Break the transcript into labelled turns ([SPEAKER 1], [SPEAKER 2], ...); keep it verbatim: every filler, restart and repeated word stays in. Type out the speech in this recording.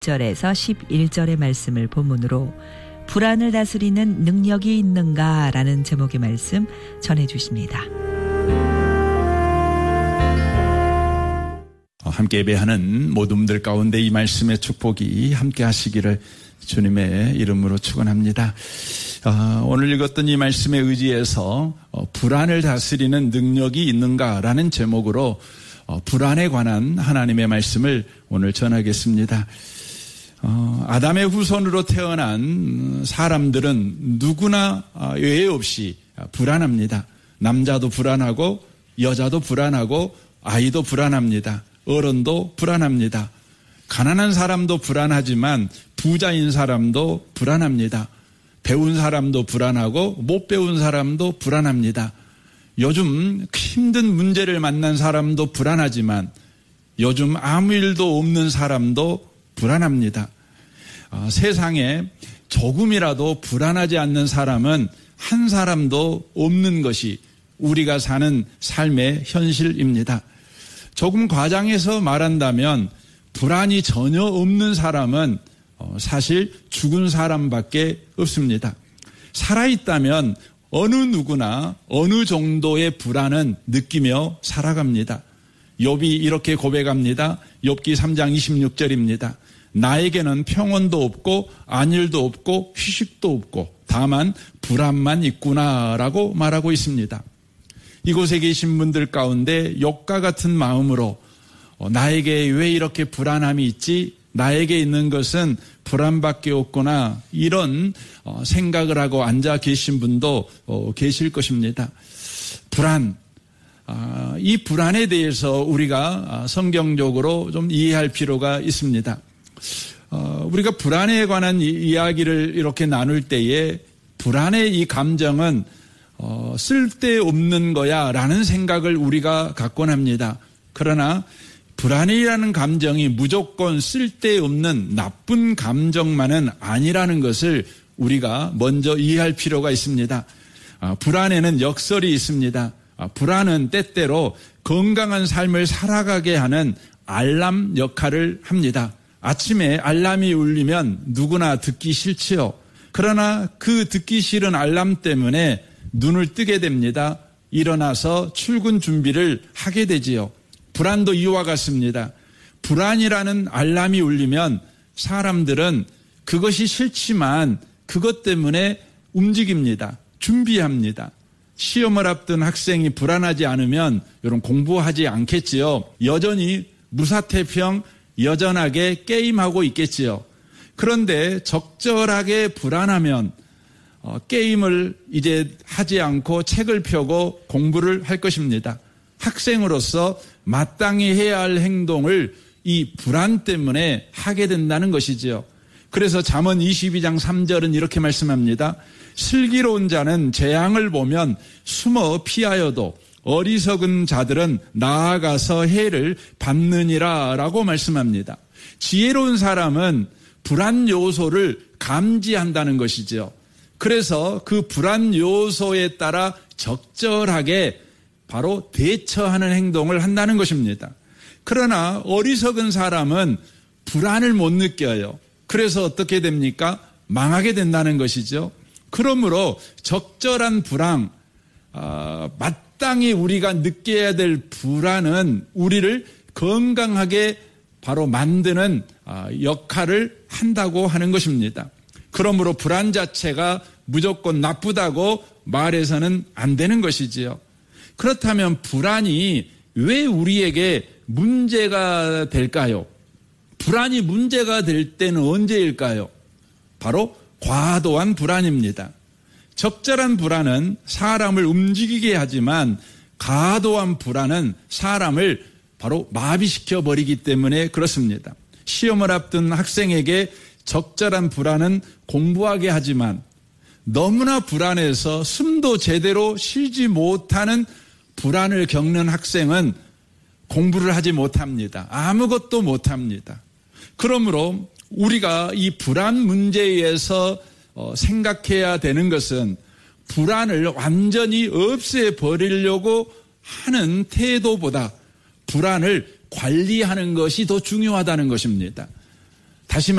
[SPEAKER 1] 절에서 십일 절의 말씀을 본문으로 불안을 다스리는 능력이 있는가라는 제목의 말씀 전해주십니다.
[SPEAKER 2] 함께 예배하는 모든 분들 가운데 이 말씀의 축복이 함께 하시기를 주님의 이름으로 축원합니다. 어, 오늘 읽었던 이 말씀에 의지해서 어, 불안을 다스리는 능력이 있는가라는 제목으로 어, 불안에 관한 하나님의 말씀을 오늘 전하겠습니다. 어, 아담의 후손으로 태어난 사람들은 누구나 예외 없이 불안합니다. 남자도 불안하고 여자도 불안하고 아이도 불안합니다. 어른도 불안합니다. 가난한 사람도 불안하지만 부자인 사람도 불안합니다. 배운 사람도 불안하고 못 배운 사람도 불안합니다. 요즘 힘든 문제를 만난 사람도 불안하지만 요즘 아무 일도 없는 사람도 불안합니다. 어, 세상에 조금이라도 불안하지 않는 사람은 한 사람도 없는 것이 우리가 사는 삶의 현실입니다. 조금 과장해서 말한다면 불안이 전혀 없는 사람은 어, 사실 죽은 사람밖에 없습니다. 살아있다면 어느 누구나 어느 정도의 불안은 느끼며 살아갑니다. 욥이 이렇게 고백합니다. 욥기 삼 장 이십육 절입니다. 나에게는 평온도 없고 안일도 없고 휴식도 없고 다만 불안만 있구나라고 말하고 있습니다. 이곳에 계신 분들 가운데 욥과 같은 마음으로 나에게 왜 이렇게 불안함이 있지? 나에게 있는 것은 불안밖에 없구나 이런 생각을 하고 앉아 계신 분도 계실 것입니다. 불안, 이 불안에 대해서 우리가 성경적으로 좀 이해할 필요가 있습니다. 우리가 불안에 관한 이야기를 이렇게 나눌 때에 불안의 이 감정은 쓸데없는 거야 라는 생각을 우리가 갖곤 합니다. 그러나 불안이라는 감정이 무조건 쓸데없는 나쁜 감정만은 아니라는 것을 우리가 먼저 이해할 필요가 있습니다. 불안에는 역설이 있습니다. 불안은 때때로 건강한 삶을 살아가게 하는 알람 역할을 합니다. 아침에 알람이 울리면 누구나 듣기 싫지요. 그러나 그 듣기 싫은 알람 때문에 눈을 뜨게 됩니다. 일어나서 출근 준비를 하게 되지요. 불안도 이와 같습니다. 불안이라는 알람이 울리면 사람들은 그것이 싫지만 그것 때문에 움직입니다. 준비합니다. 시험을 앞둔 학생이 불안하지 않으면 이런 공부하지 않겠지요. 여전히 무사태평 여전하게 게임하고 있겠지요. 그런데 적절하게 불안하면 어, 게임을 이제 하지 않고 책을 펴고 공부를 할 것입니다. 학생으로서 마땅히 해야 할 행동을 이 불안 때문에 하게 된다는 것이지요. 그래서 잠언 이십이 장 삼 절은 이렇게 말씀합니다. 슬기로운 자는 재앙을 보면 숨어 피하여도 어리석은 자들은 나아가서 해를 받느니라 라고 말씀합니다. 지혜로운 사람은 불안 요소를 감지한다는 것이죠. 그래서 그 불안 요소에 따라 적절하게 바로 대처하는 행동을 한다는 것입니다. 그러나 어리석은 사람은 불안을 못 느껴요. 그래서 어떻게 됩니까? 망하게 된다는 것이죠. 그러므로 적절한 불안, 어, 마땅히 우리가 느껴야 될 불안은 우리를 건강하게 바로 만드는 역할을 한다고 하는 것입니다. 그러므로 불안 자체가 무조건 나쁘다고 말해서는 안 되는 것이지요. 그렇다면 불안이 왜 우리에게 문제가 될까요? 불안이 문제가 될 때는 언제일까요? 바로 과도한 불안입니다. 적절한 불안은 사람을 움직이게 하지만 과도한 불안은 사람을 바로 마비시켜 버리기 때문에 그렇습니다. 시험을 앞둔 학생에게 적절한 불안은 공부하게 하지만 너무나 불안해서 숨도 제대로 쉬지 못하는 불안을 겪는 학생은 공부를 하지 못합니다. 아무것도 못합니다. 그러므로 우리가 이 불안 문제에 의해서 생각해야 되는 것은 불안을 완전히 없애버리려고 하는 태도보다 불안을 관리하는 것이 더 중요하다는 것입니다. 다시